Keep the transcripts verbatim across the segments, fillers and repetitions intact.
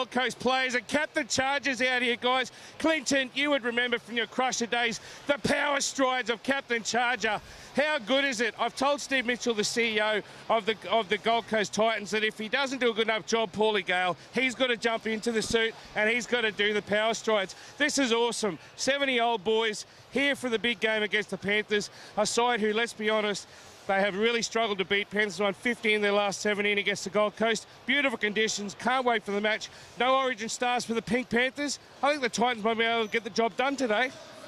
Gold Coast players. And Captain Chargers out here, guys. Clinton, you would remember from your Crusher days the power strides of Captain Charger. How good is it? I've told Steve Mitchell, the C E O of the of the Gold Coast Titans, that if he doesn't do a good enough job, Paulie Gale, he's got to jump into the suit and he's got to do the power strides. This is awesome. seventy-old boys here for the big game against the Panthers, a side who, let's be honest, they have really struggled to beat. Panthers won fifty in their last seventeen against the Gold Coast. Beautiful conditions. Can't wait for the match. No Origin stars for the Pink Panthers. I think the Titans might be able to get the job done today.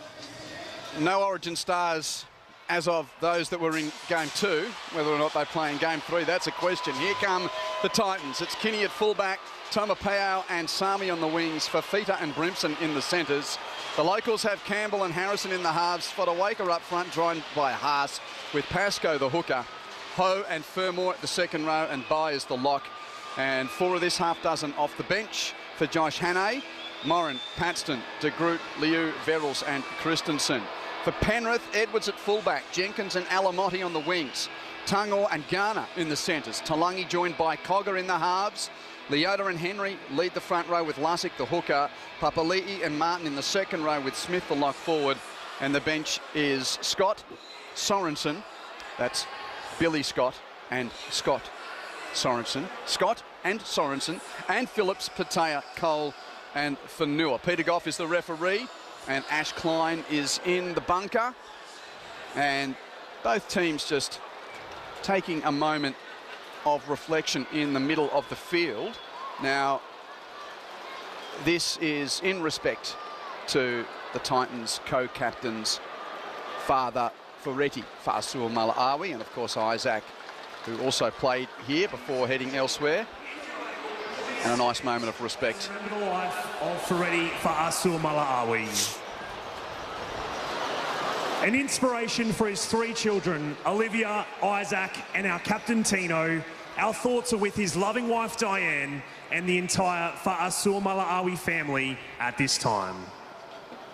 No Origin stars as of those that were in game two. Whether or not they play in game three, that's a question. Here come the Titans. It's Kinney at fullback, Tomapao and Sami on the wings, Fafita and Brimson in the centres. The locals have Campbell and Harrison in the halves, Fodawaker up front, joined by Haas, with Pascoe the hooker, Ho and Fermor at the second row, and Byers the lock. And four of this half dozen off the bench for Josh Hannay, Morin, Paxton, De Groot, Liu, Verrills and Christensen. For Penrith, Edwards at fullback, Jenkins and Alamotti on the wings, Tungor and Garner in the centres, Talangi joined by Cogger in the halves, Leota and Henry lead the front row with Lussick the hooker, Papali'i and Martin in the second row with Smith the lock forward, and the bench is Scott, Sorensen, that's Billy Scott and Scott Sorensen, Scott and Sorensen, and Phillips, Patea, Cole and Fanua. Peter Goff is the referee, and Ash Klein is in the bunker, and both teams just taking a moment of reflection in the middle of the field. Now, this is in respect to the Titans co-captain's father, Ferretti Fa'asul Malaawi, and of course Isaac, who also played here before heading elsewhere. And a nice moment of respect. Remember the life of Ferretti Fa'asul Malaawi. An inspiration for his three children, Olivia, Isaac and our captain Tino. Our thoughts are with his loving wife Diane and the entire Fa'asul Malaawi family at this time.